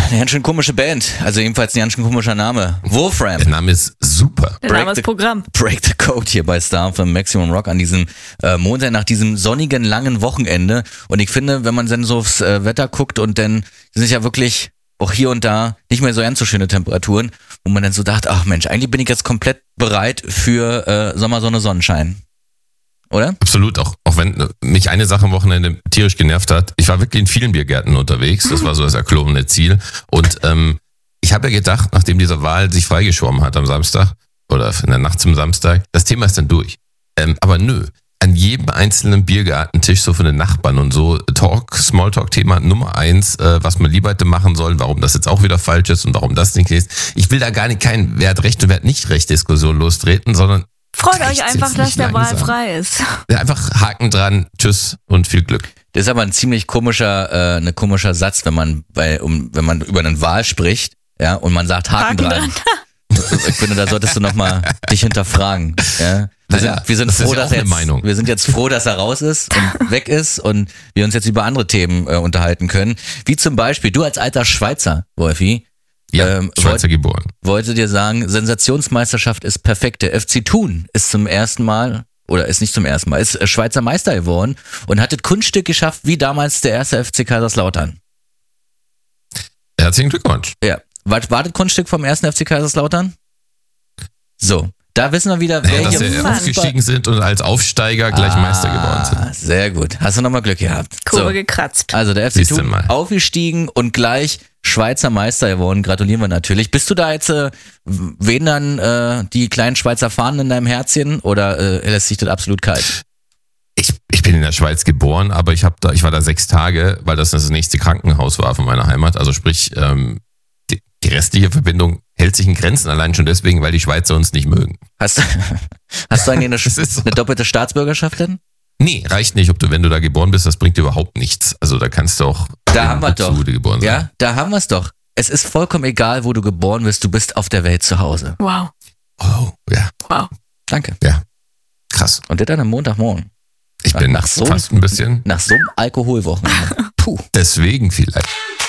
eine ganz schön komische Band. Also jedenfalls ein ganz schön komischer Name. Wolfram. Der Name ist super. Der Name ist Programm. Break the Code hier bei Star FM Maximum Rock an diesem Montag nach diesem sonnigen, langen Wochenende. Und ich finde, wenn man dann so aufs Wetter guckt und dann sind es ja wirklich auch hier und da nicht mehr so ganz so schöne Temperaturen, wo man dann so dachte, ach Mensch, eigentlich bin ich jetzt komplett bereit für Sommer, Sonne, Sonnenschein. Oder? Absolut, auch wenn mich eine Sache am Wochenende tierisch genervt hat. Ich war wirklich in vielen Biergärten unterwegs, das war so das erklomene Ziel. Und ich habe ja gedacht, nachdem diese Wahl sich freigeschwommen hat am Samstag oder in der Nacht zum Samstag, das Thema ist dann durch. Aber nö, an jedem einzelnen Biergartentisch so von den Nachbarn und so Smalltalk-Thema Nummer 1, was man lieber hätte machen sollen, warum das jetzt auch wieder falsch ist und warum das nicht ist. Ich will da gar nicht wer hat Recht und wer hat nicht Recht Diskussion lostreten, sondern Freut euch einfach, dass der Wahl frei ist. Einfach Haken dran, tschüss und viel Glück. Das ist aber ein ziemlich komischer Satz, wenn man über eine Wahl spricht, ja, und man sagt Haken dran. Ich finde, da solltest du nochmal dich hinterfragen. Ja. Wir sind froh, wir sind jetzt froh, dass er raus ist und weg ist und wir uns jetzt über andere Themen unterhalten können. Wie zum Beispiel, du als alter Schweizer, Wolfi, Schweizer geboren. Wollte dir sagen, Sensationsmeisterschaft ist perfekt. Der FC Thun ist zum ersten Mal, oder ist nicht zum ersten Mal, ist Schweizer Meister geworden und hat das Kunststück geschafft, wie damals der erste FC Kaiserslautern. Herzlichen Glückwunsch. Ja. War das Kunststück vom ersten FC Kaiserslautern? So. Da wissen wir wieder, dass sie aufgestiegen sind und als Aufsteiger gleich Meister geworden sind. Sehr gut. Hast du nochmal Glück gehabt. Kurve gekratzt. Also der FC Thun aufgestiegen und gleich Schweizer Meister geworden. Gratulieren wir natürlich. Bist du da jetzt, wen dann die kleinen Schweizer Fahnen in deinem Herzchen oder lässt sich das absolut kalt? Ich bin in der Schweiz geboren, aber ich war da 6 Tage, weil das nächste Krankenhaus war von meiner Heimat. Also sprich, die restliche Verbindung hält sich in Grenzen, allein schon deswegen, weil die Schweizer uns nicht mögen. Hast du eigentlich eine doppelte Staatsbürgerschaft denn? Nee, reicht nicht, wenn du da geboren bist, das bringt dir überhaupt nichts. Also da kannst du auch da haben wir doch. Geboren sein. Ja, da haben wir es doch. Es ist vollkommen egal, wo du geboren bist, du bist auf der Welt zu Hause. Wow. Oh, ja. Wow. Danke. Ja, krass. Und das dann am Montagmorgen. Ich bin fast ein bisschen. Nach so einem Alkoholwochenende. Puh. Deswegen vielleicht.